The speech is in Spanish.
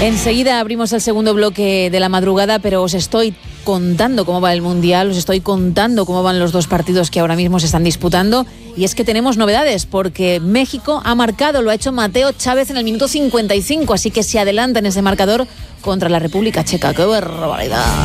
Enseguida abrimos el segundo bloque de la madrugada, pero os estoy contando cómo va el Mundial, os estoy contando cómo van los dos partidos que ahora mismo se están disputando. Y es que tenemos novedades, porque México ha marcado, lo ha hecho Mateo Chávez en el minuto 55, así que se adelanta en ese marcador contra la República Checa. ¡Qué barbaridad!